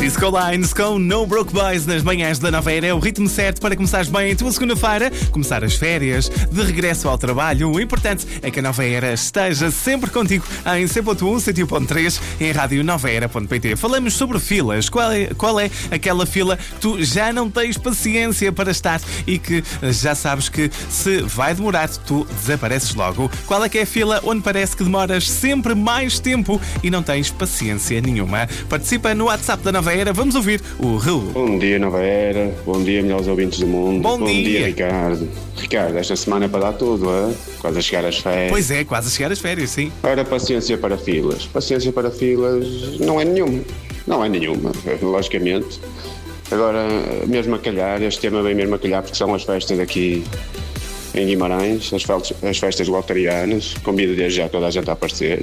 Disco Lines com No Broke Boys nas manhãs da Nova Era. É o ritmo certo para começares bem a tua segunda-feira, começar as férias, de regresso ao trabalho. O importante é que a Nova Era esteja sempre contigo em 100.1, 101.3 em radionovaera.pt. Falamos sobre filas. Qual é aquela fila que tu já não tens paciência para estar e que já sabes que se vai demorar, tu desapareces logo? Qual é que é a fila onde parece que demoras sempre mais tempo e não tens paciência nenhuma? Participa no WhatsApp da Nova Era. Vamos ouvir o Raul. Bom dia, Nova Era. Bom dia, melhores ouvintes do mundo. Bom dia, Ricardo. Ricardo, esta semana é para dar tudo, é? Quase a chegar às férias. Pois é, quase a chegar às férias, sim. Ora, paciência para filas. Paciência para filas não é nenhuma. Não é nenhuma, logicamente. Agora, mesmo a calhar, este tema vem mesmo a calhar porque são as festas aqui em Guimarães, as festas walterianas. Convido desde já toda a gente a aparecer.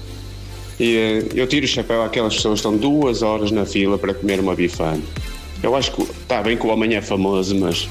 E eu tiro o chapéu àquelas pessoas que estão 2 horas na fila para comer uma bifana. Eu acho que está bem que o homem é famoso, mas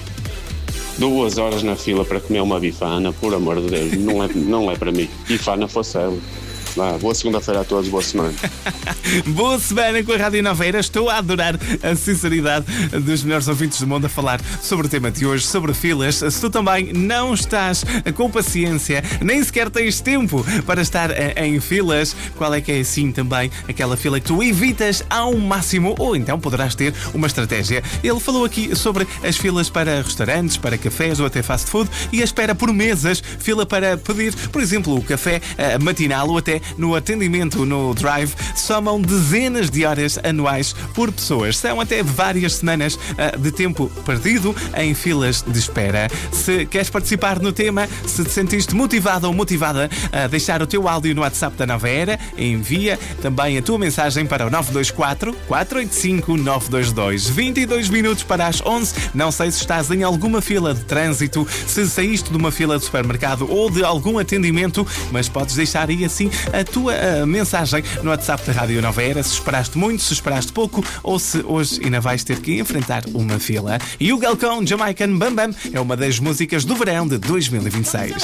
2 horas na fila para comer uma bifana, por amor de Deus, não é para mim. Bifana fosse ela. Boa segunda-feira a todos, boa semana. Boa semana com a Rádio Nova Era. Estou a adorar a sinceridade dos melhores ouvintes do mundo a falar sobre o tema de hoje, sobre filas. Se tu também não estás com paciência, nem sequer tens tempo para estar em filas, qual é que é assim também aquela fila que tu evitas ao máximo, ou então poderás ter uma estratégia? Ele falou aqui sobre as filas para restaurantes, para cafés ou até fast food e a espera por mesas, fila para pedir, por exemplo, o café matinal ou até no atendimento no drive. Somam dezenas de horas anuais por pessoas. São até várias semanas de tempo perdido em filas de espera. Se queres participar no tema, se te sentiste motivado ou motivada a deixar o teu áudio no WhatsApp da Nova Era, envia também a tua mensagem para o 924 485 922. 22 minutos para as 11. Não sei se estás em alguma fila de trânsito, se saíste de uma fila de supermercado ou de algum atendimento, mas podes deixar aí assim a tua mensagem no WhatsApp da Rádio Nova Era, se esperaste muito, se esperaste pouco ou se hoje ainda vais ter que enfrentar uma fila. E o Galcão Jamaican Bam Bam é uma das músicas do verão de 2026.